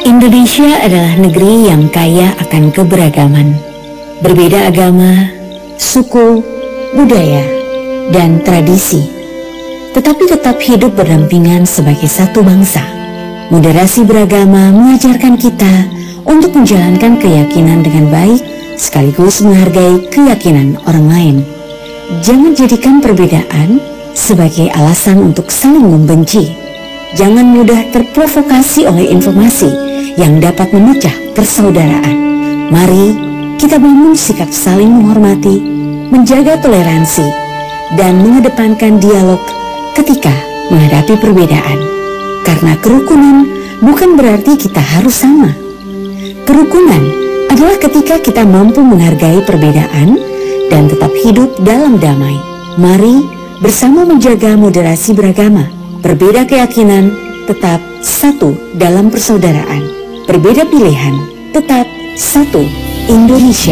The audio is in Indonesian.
Indonesia adalah negeri yang kaya akan keberagaman. Berbeda agama, suku, budaya, dan tradisi, tetapi tetap hidup berdampingan sebagai satu bangsa. Moderasi beragama mengajarkan kita untuk menjalankan keyakinan dengan baik sekaligus menghargai keyakinan orang lain. Jangan jadikan perbedaan sebagai alasan untuk saling membenci. Jangan mudah terprovokasi oleh informasi yang dapat memecah persaudaraan. Mari kita bangun sikap saling menghormati, menjaga toleransi, dan mengedepankan dialog ketika menghadapi perbedaan. Karena kerukunan bukan berarti kita harus sama. Kerukunan adalah ketika kita mampu menghargai perbedaan dan tetap hidup dalam damai. Mari bersama menjaga moderasi beragama. Berbeda keyakinan, tetap satu dalam persaudaraan. Berbeda pilihan, tetap satu Indonesia.